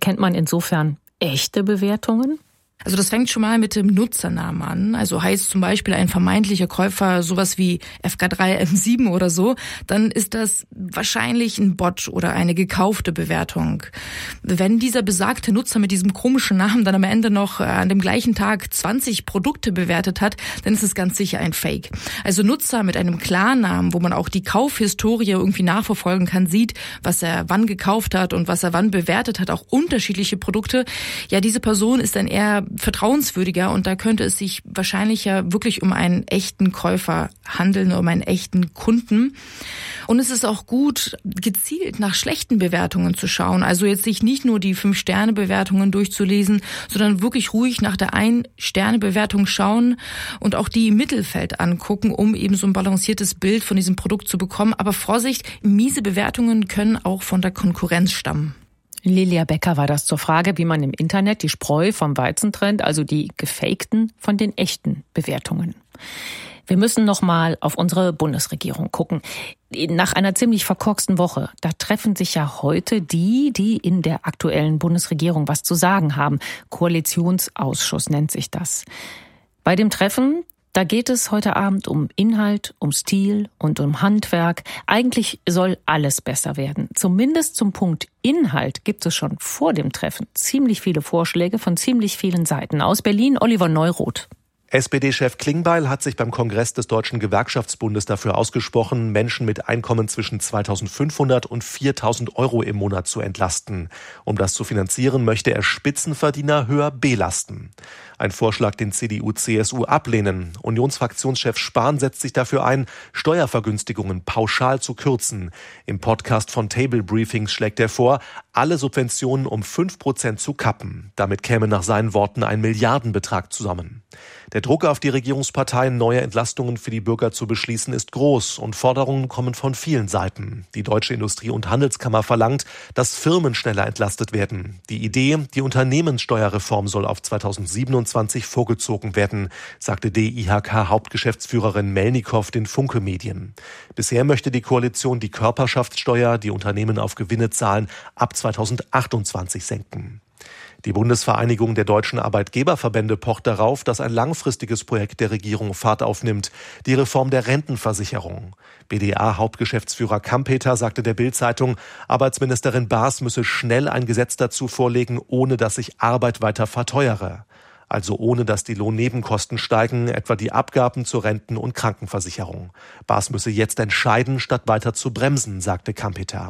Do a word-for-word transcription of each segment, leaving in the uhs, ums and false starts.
erkennt man insofern echte Bewertungen? Also das fängt schon mal mit dem Nutzernamen an. Also heißt zum Beispiel ein vermeintlicher Käufer sowas wie F K drei M sieben oder so, dann ist das wahrscheinlich ein Bot oder eine gekaufte Bewertung. Wenn dieser besagte Nutzer mit diesem komischen Namen dann am Ende noch an dem gleichen Tag zwanzig Produkte bewertet hat, dann ist es ganz sicher ein Fake. Also Nutzer mit einem Klarnamen, wo man auch die Kaufhistorie irgendwie nachverfolgen kann, sieht, was er wann gekauft hat und was er wann bewertet hat, auch unterschiedliche Produkte. Ja, diese Person ist dann eher vertrauenswürdiger und da könnte es sich wahrscheinlich ja wirklich um einen echten Käufer handeln, um einen echten Kunden. Und es ist auch gut, gezielt nach schlechten Bewertungen zu schauen. Also jetzt sich nicht nur die Fünf-Sterne-Bewertungen durchzulesen, sondern wirklich ruhig nach der Ein-Sterne-Bewertung schauen und auch die im Mittelfeld angucken, um eben so ein balanciertes Bild von diesem Produkt zu bekommen. Aber Vorsicht, miese Bewertungen können auch von der Konkurrenz stammen. Lilia Becker war das zur Frage, wie man im Internet die Spreu vom Weizen trennt, also die gefakten von den echten Bewertungen. Wir müssen noch mal auf unsere Bundesregierung gucken. Nach einer ziemlich verkorksten Woche, da treffen sich ja heute die, die in der aktuellen Bundesregierung was zu sagen haben. Koalitionsausschuss nennt sich das. Bei dem Treffen, da geht es heute Abend um Inhalt, um Stil und um Handwerk. Eigentlich soll alles besser werden. Zumindest zum Punkt Inhalt gibt es schon vor dem Treffen ziemlich viele Vorschläge von ziemlich vielen Seiten. Aus Berlin, Oliver Neuroth. S P D-Chef Klingbeil hat sich beim Kongress des Deutschen Gewerkschaftsbundes dafür ausgesprochen, Menschen mit Einkommen zwischen zweitausendfünfhundert und viertausend Euro im Monat zu entlasten. Um das zu finanzieren, möchte er Spitzenverdiener höher belasten. Ein Vorschlag, den C D U, C S U ablehnen. Unionsfraktionschef Spahn setzt sich dafür ein, Steuervergünstigungen pauschal zu kürzen. Im Podcast von Table Briefings schlägt er vor, alle Subventionen um fünf Prozent zu kappen. Damit käme nach seinen Worten ein Milliardenbetrag zusammen. Der Druck auf die Regierungsparteien, neue Entlastungen für die Bürger zu beschließen, ist groß und Forderungen kommen von vielen Seiten. Die Deutsche Industrie- und Handelskammer verlangt, dass Firmen schneller entlastet werden. Die Idee, die Unternehmenssteuerreform soll auf zweitausendsiebenundzwanzig vorgezogen werden, sagte D I H K-Hauptgeschäftsführerin Melnikow den Funke Medien. Bisher möchte die Koalition die Körperschaftssteuer, die Unternehmen auf Gewinne zahlen, ab zweitausendachtundzwanzig senken. Die Bundesvereinigung der deutschen Arbeitgeberverbände pocht darauf, dass ein langfristiges Projekt der Regierung Fahrt aufnimmt, die Reform der Rentenversicherung. B D A-Hauptgeschäftsführer Kampeter sagte der Bild-Zeitung, Arbeitsministerin Baas müsse schnell ein Gesetz dazu vorlegen, ohne dass sich Arbeit weiter verteuere. Also ohne dass die Lohnnebenkosten steigen, etwa die Abgaben zur Renten- und Krankenversicherung. Baas müsse jetzt entscheiden, statt weiter zu bremsen, sagte Kampeter.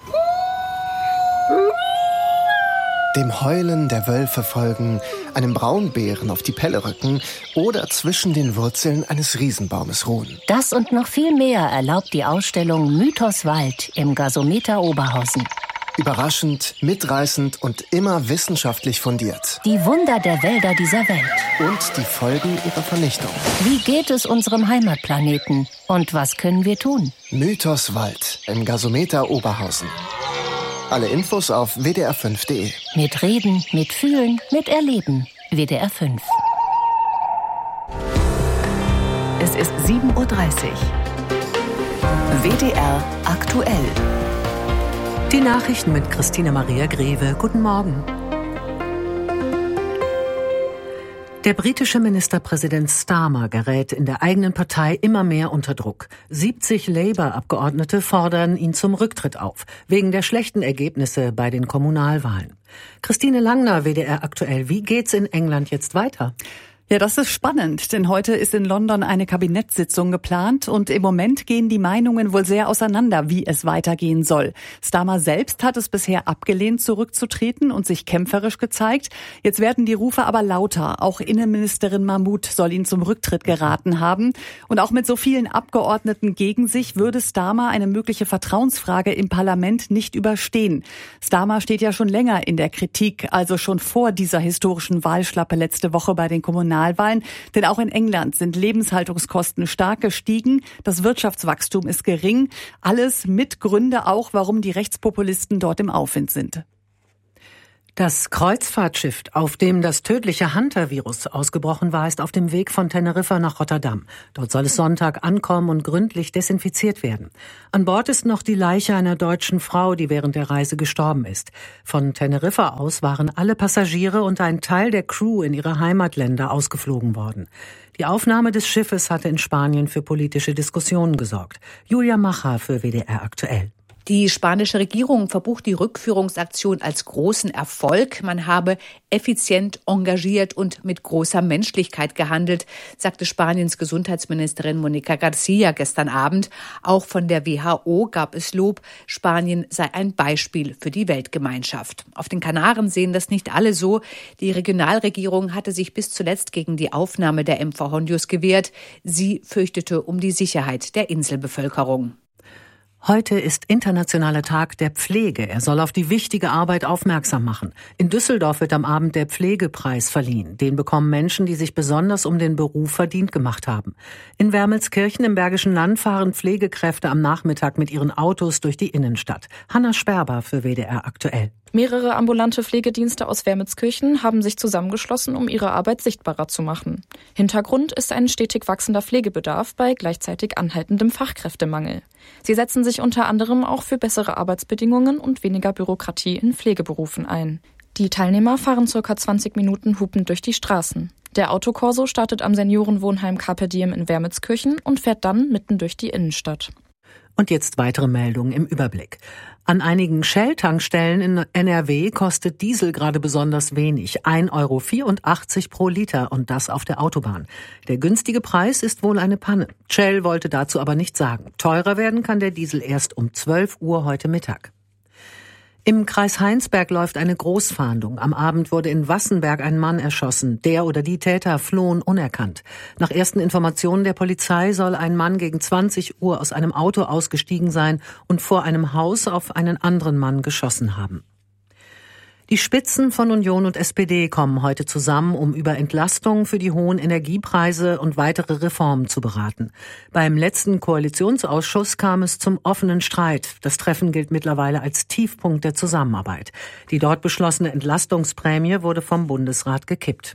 Dem Heulen der Wölfe folgen, einem Braunbären auf die Pelle rücken oder zwischen den Wurzeln eines Riesenbaumes ruhen. Das und noch viel mehr erlaubt die Ausstellung Mythos Wald im Gasometer Oberhausen. Überraschend, mitreißend und immer wissenschaftlich fundiert. Die Wunder der Wälder dieser Welt. Und die Folgen ihrer Vernichtung. Wie geht es unserem Heimatplaneten? Und was können wir tun? Mythos Wald im Gasometer Oberhausen. Alle Infos auf w d r fünf punkt d e. Mit Reden, mit Fühlen, mit Erleben. W D R fünf. Es ist sieben Uhr dreißig. W D R aktuell. Die Nachrichten mit Christine Maria Greve. Guten Morgen. Der britische Ministerpräsident Starmer gerät in der eigenen Partei immer mehr unter Druck. siebzig Labour-Abgeordnete fordern ihn zum Rücktritt auf, wegen der schlechten Ergebnisse bei den Kommunalwahlen. Christine Langner, W D R aktuell. Wie geht's in England jetzt weiter? Ja, das ist spannend, denn heute ist in London eine Kabinettssitzung geplant und im Moment gehen die Meinungen wohl sehr auseinander, wie es weitergehen soll. Starmer selbst hat es bisher abgelehnt, zurückzutreten und sich kämpferisch gezeigt. Jetzt werden die Rufe aber lauter. Auch Innenministerin Mahmood soll ihn zum Rücktritt geraten haben. Und auch mit so vielen Abgeordneten gegen sich würde Starmer eine mögliche Vertrauensfrage im Parlament nicht überstehen. Starmer steht ja schon länger in der Kritik, also schon vor dieser historischen Wahlschlappe letzte Woche bei den Kommunalwahlen. Denn auch in England sind Lebenshaltungskosten stark gestiegen, das Wirtschaftswachstum ist gering. Alles mit Gründe auch, warum die Rechtspopulisten dort im Aufwind sind. Das Kreuzfahrtschiff, auf dem das tödliche Hunter-Virus ausgebrochen war, ist auf dem Weg von Teneriffa nach Rotterdam. Dort soll es Sonntag ankommen und gründlich desinfiziert werden. An Bord ist noch die Leiche einer deutschen Frau, die während der Reise gestorben ist. Von Teneriffa aus waren alle Passagiere und ein Teil der Crew in ihre Heimatländer ausgeflogen worden. Die Aufnahme des Schiffes hatte in Spanien für politische Diskussionen gesorgt. Julia Macher für W D R aktuell. Die spanische Regierung verbucht die Rückführungsaktion als großen Erfolg. Man habe effizient, engagiert und mit großer Menschlichkeit gehandelt, sagte Spaniens Gesundheitsministerin Mónica García gestern Abend. Auch von der W H O gab es Lob. Spanien sei ein Beispiel für die Weltgemeinschaft. Auf den Kanaren sehen das nicht alle so. Die Regionalregierung hatte sich bis zuletzt gegen die Aufnahme der Mpohonjos gewehrt. Sie fürchtete um die Sicherheit der Inselbevölkerung. Heute ist Internationaler Tag der Pflege. Er soll auf die wichtige Arbeit aufmerksam machen. In Düsseldorf wird am Abend der Pflegepreis verliehen. Den bekommen Menschen, die sich besonders um den Beruf verdient gemacht haben. In Wermelskirchen im Bergischen Land fahren Pflegekräfte am Nachmittag mit ihren Autos durch die Innenstadt. Hanna Sperber für W D R aktuell. Mehrere ambulante Pflegedienste aus Wermelskirchen haben sich zusammengeschlossen, um ihre Arbeit sichtbarer zu machen. Hintergrund ist ein stetig wachsender Pflegebedarf bei gleichzeitig anhaltendem Fachkräftemangel. Sie setzen sich unter anderem auch für bessere Arbeitsbedingungen und weniger Bürokratie in Pflegeberufen ein. Die Teilnehmer fahren circa zwanzig Minuten hupend durch die Straßen. Der Autokorso startet am Seniorenwohnheim Carpe Diem in Wermelskirchen und fährt dann mitten durch die Innenstadt. Und jetzt weitere Meldungen im Überblick. An einigen Shell-Tankstellen in N R W kostet Diesel gerade besonders wenig, ein Euro vierundachtzig pro Liter und das auf der Autobahn. Der günstige Preis ist wohl eine Panne. Shell wollte dazu aber nichts sagen. Teurer werden kann der Diesel erst um zwölf Uhr heute Mittag. Im Kreis Heinsberg läuft eine Großfahndung. Am Abend wurde in Wassenberg ein Mann erschossen. Der oder die Täter flohen unerkannt. Nach ersten Informationen der Polizei soll ein Mann gegen zwanzig Uhr aus einem Auto ausgestiegen sein und vor einem Haus auf einen anderen Mann geschossen haben. Die Spitzen von Union und S P D kommen heute zusammen, um über Entlastung für die hohen Energiepreise und weitere Reformen zu beraten. Beim letzten Koalitionsausschuss kam es zum offenen Streit. Das Treffen gilt mittlerweile als Tiefpunkt der Zusammenarbeit. Die dort beschlossene Entlastungsprämie wurde vom Bundesrat gekippt.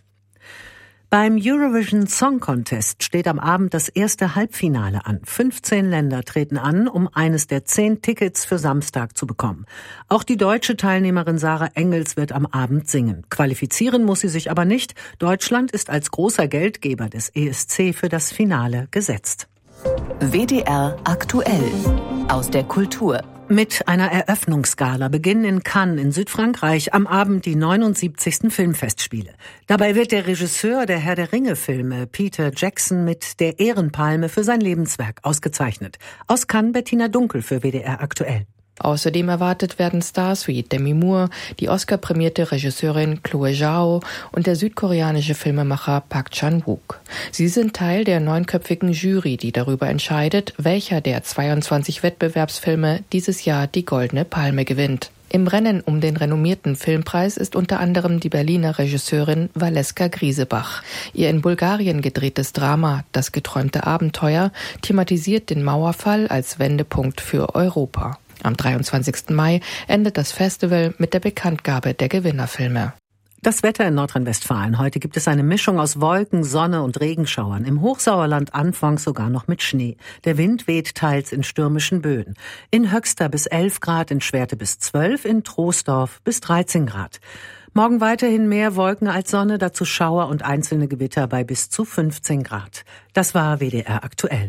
Beim Eurovision Song Contest steht am Abend das erste Halbfinale an. fünfzehn Länder treten an, um eines der zehn Tickets für Samstag zu bekommen. Auch die deutsche Teilnehmerin Sarah Engels wird am Abend singen. Qualifizieren muss sie sich aber nicht. Deutschland ist als großer Geldgeber des E S C für das Finale gesetzt. W D R aktuell aus der Kultur. Mit einer Eröffnungsgala beginnen in Cannes in Südfrankreich am Abend die neunundsiebzigsten Filmfestspiele. Dabei wird der Regisseur der Herr der Ringe-Filme, Peter Jackson, mit der Ehrenpalme für sein Lebenswerk ausgezeichnet. Aus Cannes Bettina Dunkel für W D R aktuell. Außerdem erwartet werden Stars wie Demi Moore, die Oscar-prämierte Regisseurin Chloe Zhao und der südkoreanische Filmemacher Park Chan-wook. Sie sind Teil der neunköpfigen Jury, die darüber entscheidet, welcher der zweiundzwanzig Wettbewerbsfilme dieses Jahr die Goldene Palme gewinnt. Im Rennen um den renommierten Filmpreis ist unter anderem die Berliner Regisseurin Valeska Griesebach. Ihr in Bulgarien gedrehtes Drama »Das geträumte Abenteuer« thematisiert den Mauerfall als Wendepunkt für Europa. Am dreiundzwanzigsten Mai endet das Festival mit der Bekanntgabe der Gewinnerfilme. Das Wetter in Nordrhein-Westfalen. Heute gibt es eine Mischung aus Wolken, Sonne und Regenschauern. Im Hochsauerland anfangs sogar noch mit Schnee. Der Wind weht teils in stürmischen Böen. In Höxter bis elf Grad, in Schwerte bis zwölf, in Troisdorf bis dreizehn Grad. Morgen weiterhin mehr Wolken als Sonne, dazu Schauer und einzelne Gewitter bei bis zu fünfzehn Grad. Das war W D R aktuell.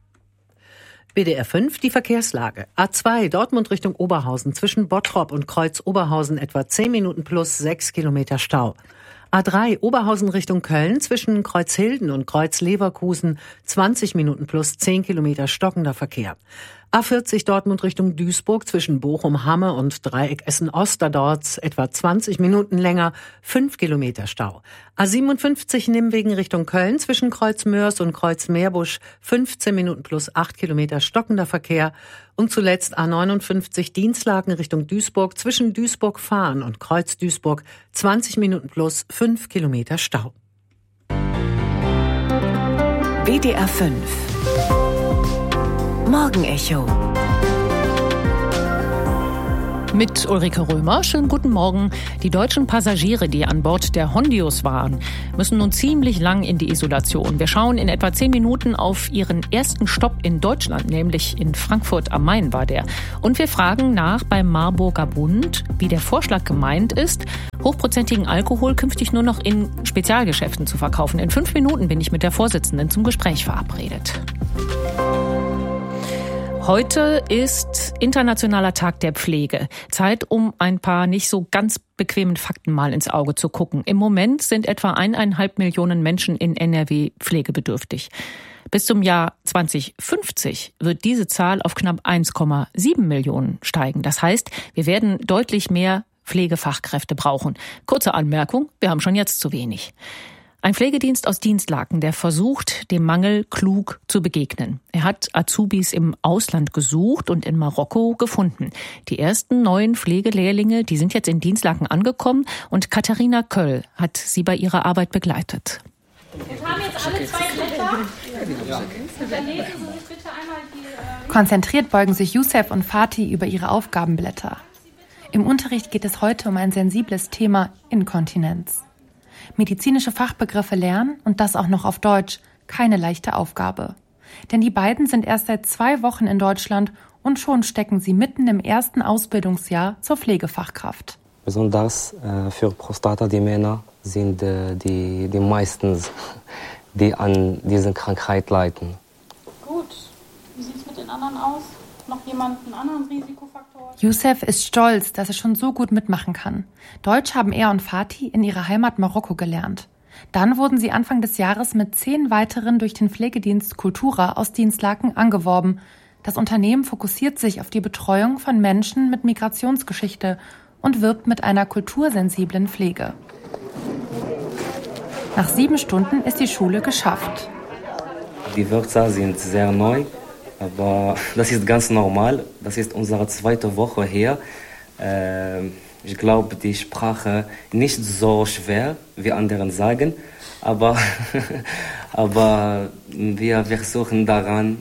W D R fünf, die Verkehrslage. A zwei, Dortmund Richtung Oberhausen, zwischen Bottrop und Kreuz Oberhausen etwa zehn Minuten plus sechs Kilometer Stau. A drei, Oberhausen Richtung Köln, zwischen Kreuzhilden und Kreuz Leverkusen, zwanzig Minuten plus zehn Kilometer stockender Verkehr. A vierzig, Dortmund Richtung Duisburg, zwischen Bochum-Hamme und Dreieck Essen-Ost, da dort etwa zwanzig Minuten länger, fünf Kilometer Stau. A siebenundfünfzig, Nimwegen Richtung Köln, zwischen Kreuz Mörs und Kreuz Meerbusch, fünfzehn Minuten plus acht Kilometer stockender Verkehr. Und zuletzt A neunundfünfzig, Dienstlaken Richtung Duisburg, zwischen Duisburg-Fahn und Kreuz Duisburg, zwanzig Minuten plus fünf Kilometer Stau. W D R fünf Morgenecho. Mit Ulrike Römer. Schönen guten Morgen. Die deutschen Passagiere, die an Bord der Hondius waren, müssen nun ziemlich lang in die Isolation. Wir schauen in etwa zehn Minuten auf ihren ersten Stopp in Deutschland, nämlich in Frankfurt am Main war der. Und wir fragen nach beim Marburger Bund, wie der Vorschlag gemeint ist, hochprozentigen Alkohol künftig nur noch in Spezialgeschäften zu verkaufen. In fünf Minuten bin ich mit der Vorsitzenden zum Gespräch verabredet. Heute ist Internationaler Tag der Pflege. Zeit, um ein paar nicht so ganz bequemen Fakten mal ins Auge zu gucken. Im Moment sind etwa eineinhalb Millionen Menschen in N R W pflegebedürftig. Bis zum Jahr zwanzig fünfzig wird diese Zahl auf knapp eins Komma sieben Millionen steigen. Das heißt, wir werden deutlich mehr Pflegefachkräfte brauchen. Kurze Anmerkung, wir haben schon jetzt zu wenig. Ein Pflegedienst aus Dienstlaken, der versucht, dem Mangel klug zu begegnen. Er hat Azubis im Ausland gesucht und in Marokko gefunden. Die ersten neuen Pflegelehrlinge, die sind jetzt in Dienstlaken angekommen und Katharina Köll hat sie bei ihrer Arbeit begleitet. Wir haben jetzt alle zwei Blätter. Dann lesen Sie sich bitte einmal die... Konzentriert beugen sich Youssef und Fatih über ihre Aufgabenblätter. Im Unterricht geht es heute um ein sensibles Thema: Inkontinenz. Medizinische Fachbegriffe lernen und das auch noch auf Deutsch, keine leichte Aufgabe. Denn die beiden sind erst seit zwei Wochen in Deutschland und schon stecken sie mitten im ersten Ausbildungsjahr zur Pflegefachkraft. Besonders äh, für Prostata, die Männer sind äh, die, die meisten, die an dieser Krankheit leiden. Gut. Wie sieht es mit den anderen aus? Noch jemanden anderen Risikofaktor? Youssef ist stolz, dass er schon so gut mitmachen kann. Deutsch haben er und Fatih in ihrer Heimat Marokko gelernt. Dann wurden sie Anfang des Jahres mit zehn weiteren durch den Pflegedienst Kultura aus Dienstlaken angeworben. Das Unternehmen fokussiert sich auf die Betreuung von Menschen mit Migrationsgeschichte und wirbt mit einer kultursensiblen Pflege. Nach sieben Stunden ist die Schule geschafft. Die Wörter sind sehr neu. Aber das ist ganz normal. Das ist unsere zweite Woche hier. Äh, ich glaube, die Sprache nicht so schwer, wie anderen sagen. Aber, aber wir versuchen daran,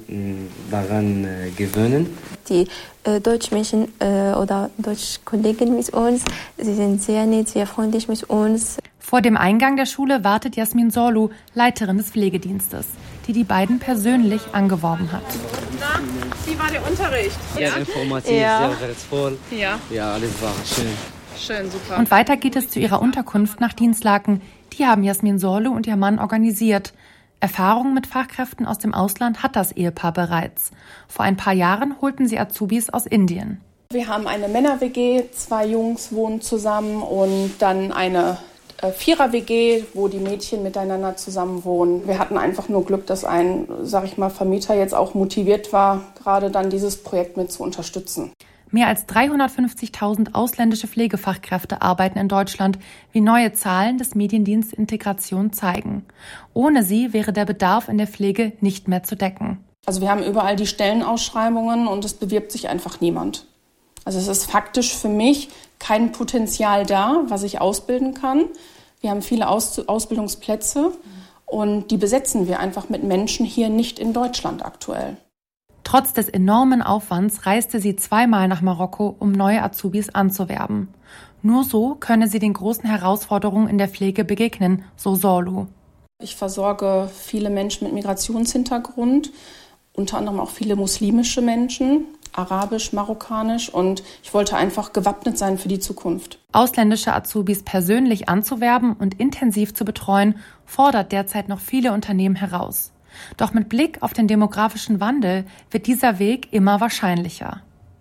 daran äh, gewöhnen. Die äh, Deutschmenschen äh, oder Deutschkollegen mit uns, sie sind sehr nett, sehr freundlich mit uns. Vor dem Eingang der Schule wartet Jasmin Sorlu, Leiterin des Pflegedienstes, die die beiden persönlich angeworben hat. Na, wie war der Unterricht? Sehr informativ, ja. sehr wertvoll. Ja. Ja, alles war schön. Schön, super. Und weiter geht es zu ihrer Unterkunft nach Dienstlaken. Die haben Jasmin Sorlu und ihr Mann organisiert. Erfahrung mit Fachkräften aus dem Ausland hat das Ehepaar bereits. Vor ein paar Jahren holten sie Azubis aus Indien. Wir haben eine Männer-W G, zwei Jungs wohnen zusammen und dann eine Vierer-W G, wo die Mädchen miteinander zusammen wohnen. Wir hatten einfach nur Glück, dass ein, sag ich mal, Vermieter jetzt auch motiviert war, gerade dann dieses Projekt mit zu unterstützen. Mehr als dreihundertfünfzigtausend ausländische Pflegefachkräfte arbeiten in Deutschland, wie neue Zahlen des Mediendienst Integration zeigen. Ohne sie wäre der Bedarf in der Pflege nicht mehr zu decken. Also wir haben überall die Stellenausschreibungen und es bewirbt sich einfach niemand. Also es ist faktisch für mich kein Potenzial da, was ich ausbilden kann. Wir haben viele Aus- Ausbildungsplätze und die besetzen wir einfach mit Menschen hier nicht in Deutschland aktuell. Trotz des enormen Aufwands reiste sie zweimal nach Marokko, um neue Azubis anzuwerben. Nur so könne sie den großen Herausforderungen in der Pflege begegnen, so Sorlu. Ich versorge viele Menschen mit Migrationshintergrund, unter anderem auch viele muslimische Menschen, arabisch, marokkanisch, und ich wollte einfach gewappnet sein für die Zukunft. Ausländische Azubis persönlich anzuwerben und intensiv zu betreuen, fordert derzeit noch viele Unternehmen heraus. Doch mit Blick auf den demografischen Wandel wird dieser Weg immer wahrscheinlicher.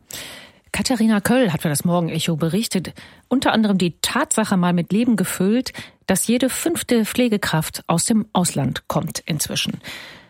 Katharina Köll hat für das Morgenecho berichtet, unter anderem die Tatsache mal mit Leben gefüllt, dass jede fünfte Pflegekraft aus dem Ausland kommt inzwischen.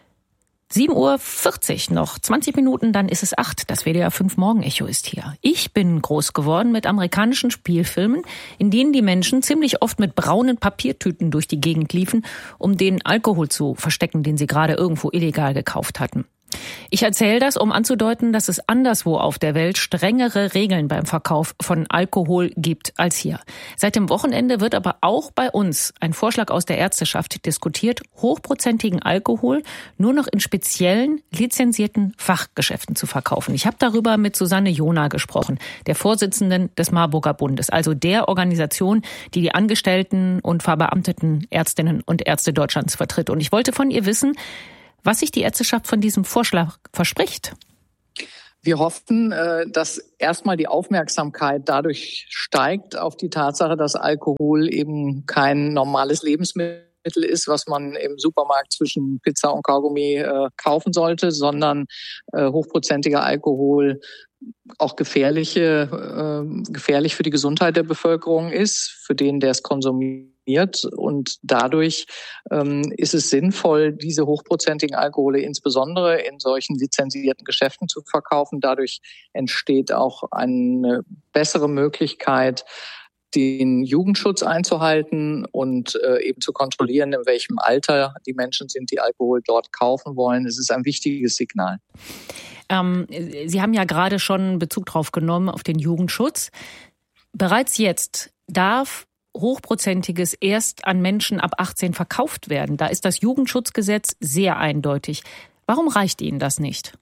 sieben Uhr vierzig noch, zwanzig Minuten, dann ist es acht. Das W D R fünf Morgenecho ist hier. Ich bin groß geworden mit amerikanischen Spielfilmen, in denen die Menschen ziemlich oft mit braunen Papiertüten durch die Gegend liefen, um den Alkohol zu verstecken, den sie gerade irgendwo illegal gekauft hatten. Ich erzähle das, um anzudeuten, dass es anderswo auf der Welt strengere Regeln beim Verkauf von Alkohol gibt als hier. Seit dem Wochenende wird aber auch bei uns ein Vorschlag aus der Ärzteschaft diskutiert, hochprozentigen Alkohol nur noch in speziellen, lizenzierten Fachgeschäften zu verkaufen. Ich habe darüber mit Susanne Jona gesprochen, der Vorsitzenden des Marburger Bundes, also der Organisation, die die Angestellten und verbeamteten Ärztinnen und Ärzte Deutschlands vertritt. Und ich wollte von ihr wissen, was sich die Ärzteschaft von diesem Vorschlag verspricht. Wir hoffen, dass erstmal die Aufmerksamkeit dadurch steigt auf die Tatsache, dass Alkohol eben kein normales Lebensmittel ist, was man im Supermarkt zwischen Pizza und Kaugummi kaufen sollte, sondern hochprozentiger Alkohol auch gefährliche, äh, gefährlich für die Gesundheit der Bevölkerung ist, für den, der es konsumiert. Und dadurch ähm, ist es sinnvoll, diese hochprozentigen Alkohole insbesondere in solchen lizenzierten Geschäften zu verkaufen. Dadurch entsteht auch eine bessere Möglichkeit, den Jugendschutz einzuhalten und äh, eben zu kontrollieren, in welchem Alter die Menschen sind, die Alkohol dort kaufen wollen. Es ist ein wichtiges Signal. Ähm, Sie haben ja gerade schon Bezug drauf genommen auf den Jugendschutz. Bereits jetzt darf Hochprozentiges erst an Menschen ab achtzehn verkauft werden. Da ist das Jugendschutzgesetz sehr eindeutig. Warum reicht Ihnen das nicht?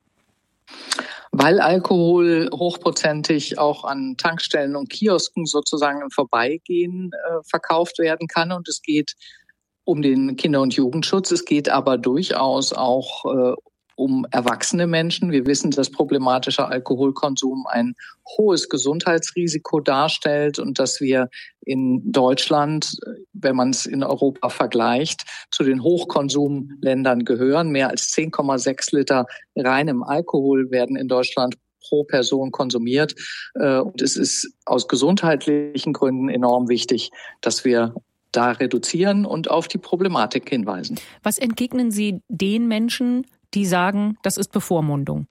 Weil Alkohol hochprozentig auch an Tankstellen und Kiosken sozusagen im Vorbeigehen äh, verkauft werden kann. Und es geht um den Kinder- und Jugendschutz. Es geht aber durchaus auch äh, um erwachsene Menschen. Wir wissen, dass problematischer Alkoholkonsum ein hohes Gesundheitsrisiko darstellt und dass wir in Deutschland, wenn man es in Europa vergleicht, zu den Hochkonsumländern gehören. Mehr als zehn Komma sechs Liter reinem Alkohol werden in Deutschland pro Person konsumiert. Und es ist aus gesundheitlichen Gründen enorm wichtig, dass wir da reduzieren und auf die Problematik hinweisen. Was entgegnen Sie den Menschen, die sagen, das ist Bevormundung?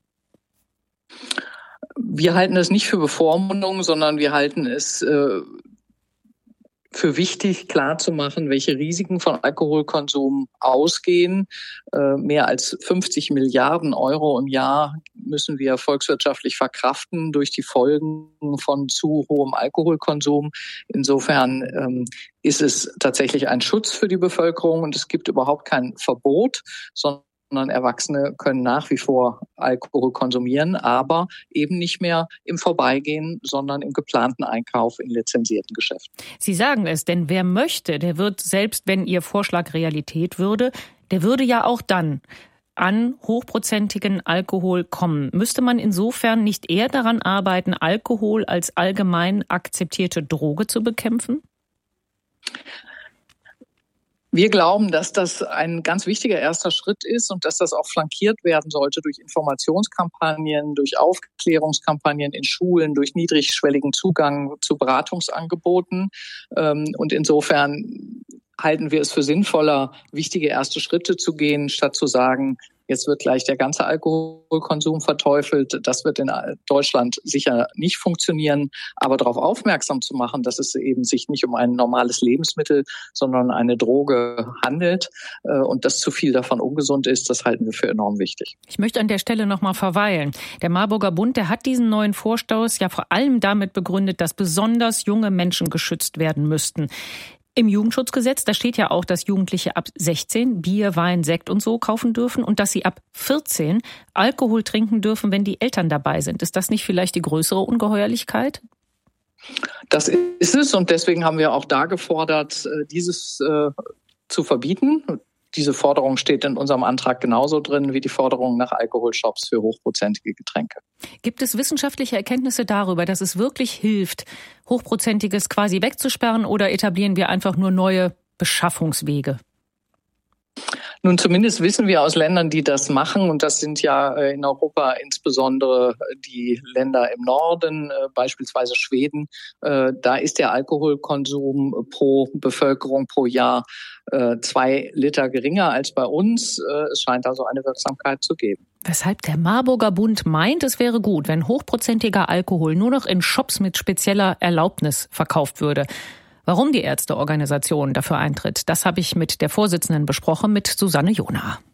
Wir halten es nicht für Bevormundung, sondern wir halten es äh, für wichtig, klarzumachen, welche Risiken von Alkoholkonsum ausgehen. Äh, mehr als fünfzig Milliarden Euro im Jahr müssen wir volkswirtschaftlich verkraften durch die Folgen von zu hohem Alkoholkonsum. Insofern ähm, ist es tatsächlich ein Schutz für die Bevölkerung und es gibt überhaupt kein Verbot, sondern sondern Erwachsene können nach wie vor Alkohol konsumieren, aber eben nicht mehr im Vorbeigehen, sondern im geplanten Einkauf in lizenzierten Geschäften. Sie sagen es, denn wer möchte, der wird, selbst wenn Ihr Vorschlag Realität würde, der würde ja auch dann an hochprozentigen Alkohol kommen. Müsste man insofern nicht eher daran arbeiten, Alkohol als allgemein akzeptierte Droge zu bekämpfen? Wir glauben, dass das ein ganz wichtiger erster Schritt ist und dass das auch flankiert werden sollte durch Informationskampagnen, durch Aufklärungskampagnen in Schulen, durch niedrigschwelligen Zugang zu Beratungsangeboten. Und insofern halten wir es für sinnvoller, wichtige erste Schritte zu gehen, statt zu sagen, jetzt wird gleich der ganze Alkoholkonsum verteufelt. Das wird in Deutschland sicher nicht funktionieren. Aber darauf aufmerksam zu machen, dass es eben sich nicht um ein normales Lebensmittel, sondern eine Droge handelt und dass zu viel davon ungesund ist, das halten wir für enorm wichtig. Ich möchte an der Stelle noch mal verweilen. Der Marburger Bund, der hat diesen neuen Vorstoß ja vor allem damit begründet, dass besonders junge Menschen geschützt werden müssten. Im Jugendschutzgesetz, da steht ja auch, dass Jugendliche ab sechzehn Bier, Wein, Sekt und so kaufen dürfen und dass sie ab vierzehn Alkohol trinken dürfen, wenn die Eltern dabei sind. Ist das nicht vielleicht die größere Ungeheuerlichkeit? Das ist es und deswegen haben wir auch da gefordert, dieses äh, zu verbieten. Diese Forderung steht in unserem Antrag genauso drin wie die Forderung nach Alkoholshops für hochprozentige Getränke. Gibt es wissenschaftliche Erkenntnisse darüber, dass es wirklich hilft, Hochprozentiges quasi wegzusperren, oder etablieren wir einfach nur neue Beschaffungswege? Nun, zumindest wissen wir aus Ländern, die das machen, und das sind ja in Europa insbesondere die Länder im Norden, beispielsweise Schweden, da ist der Alkoholkonsum pro Bevölkerung pro Jahr zwei Liter geringer als bei uns. Es scheint also eine Wirksamkeit zu geben. Weshalb der Marburger Bund meint, es wäre gut, wenn hochprozentiger Alkohol nur noch in Shops mit spezieller Erlaubnis verkauft würde. Warum die Ärzteorganisation dafür eintritt, das habe ich mit der Vorsitzenden besprochen, mit Susanne Jona.